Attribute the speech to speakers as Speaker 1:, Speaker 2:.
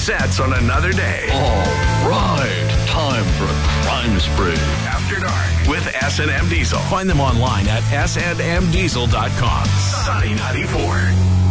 Speaker 1: sets on another day.
Speaker 2: All right, time for a crime spree.
Speaker 1: After Dark with S&M Diesel. Find them online at snmdiesel.com. Sunny 94.